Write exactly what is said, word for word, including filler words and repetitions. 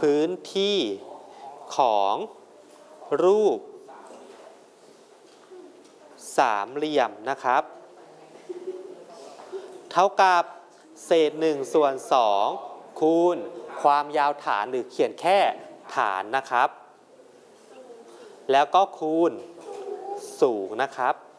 พื้นที่ของรูปสามเหลี่ยมนะครับเท่ากับเศษหนึ่งส่วนสองคูณความยาวฐานหรือเขียนแค่ฐานนะครับแล้วก็คูณสูงนะครับ